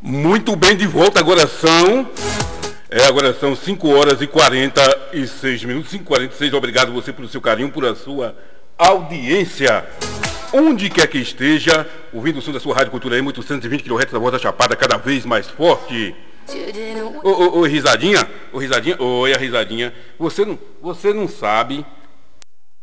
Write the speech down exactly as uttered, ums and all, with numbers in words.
Muito bem, de volta. Agora são é, agora são cinco horas e quarenta e seis minutos, cinco e quarenta e seis. Obrigado você pelo seu carinho, por a sua audiência. Onde quer que esteja, ouvindo o som da sua Rádio Cultura M, oitocentos e vinte quilohertz da voz da Chapada, cada vez mais forte. Ô, ô, ô, risadinha, ô, risadinha, oi, a risadinha. Você não, você não sabe